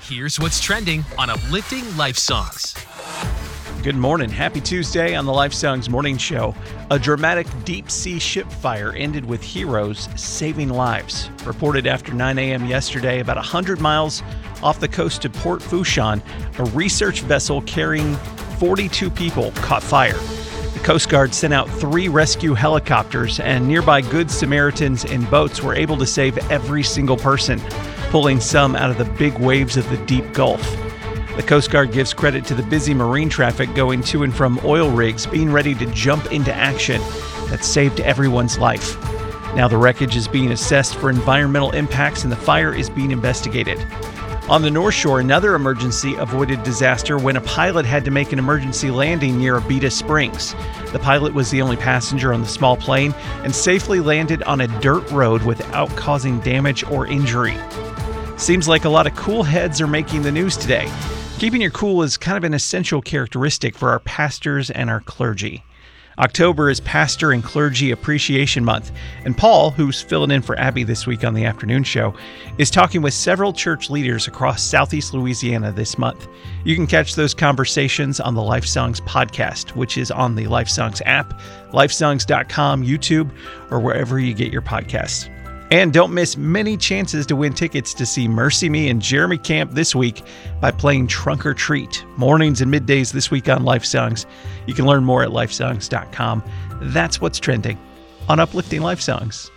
Here's what's trending on Uplifting Life Songs. Good morning. Happy Tuesday on the Life Songs Morning Show. A dramatic deep-sea ship fire ended with heroes saving lives. Reported after 9 a.m. yesterday, about 100 miles off the coast of Port Fourchon, a research vessel carrying 42 people caught fire. The Coast Guard sent out 3 rescue helicopters, and nearby Good Samaritans in boats were able to save every single person, pulling some out of the big waves of the deep Gulf. The Coast Guard gives credit to the busy marine traffic going to and from oil rigs being ready to jump into action that saved everyone's life. Now the wreckage is being assessed for environmental impacts and the fire is being investigated. On the North Shore, another emergency-avoided disaster when a pilot had to make an emergency landing near Abita Springs. The pilot was the only passenger on the small plane and safely landed on a dirt road without causing damage or injury. Seems like a lot of cool heads are making the news today. Keeping your cool is kind of an essential characteristic for our pastors and our clergy. October is Pastor and Clergy Appreciation Month, and Paul, who's filling in for Abby this week on the afternoon show, is talking with several church leaders across Southeast Louisiana this month. You can catch those conversations on the Life Songs podcast, which is on the Life Songs app, lifesongs.com, YouTube, or wherever you get your podcasts. And don't miss many chances to win tickets to see Mercy Me and Jeremy Camp this week by playing Trunk or Treat, mornings and middays this week on Life Songs. You can learn more at lifesongs.com. That's what's trending on Uplifting Life Songs.